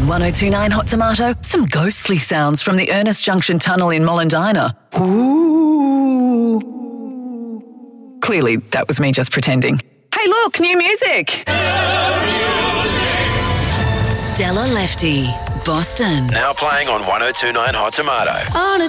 1029 Hot Tomato, some ghostly sounds from the Ernest Junction Tunnel in Mollendina. Ooh. Clearly, that was me just pretending. Hey, look, new music. Stella Lefty, Boston. Now playing on 1029 Hot Tomato. On